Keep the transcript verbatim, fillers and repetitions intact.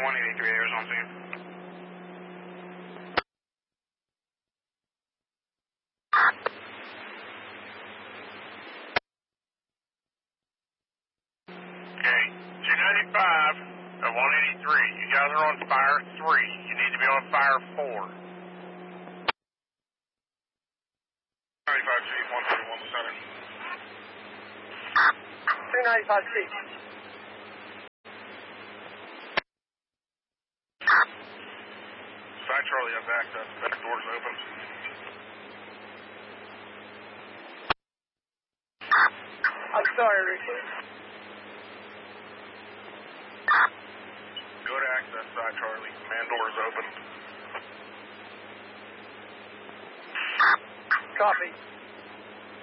one eighty-three, there's on scene. Okay, two ninety-five to one eighty-three. You guys are on fire three. You need to be on fire four. ninety-five Chief, one thirty-one to center. two ninety-five Chief. Side Charlie has access. Back doors open. I'm sorry, Ricky. Go to access, Side Charlie. Man doors open. Copy.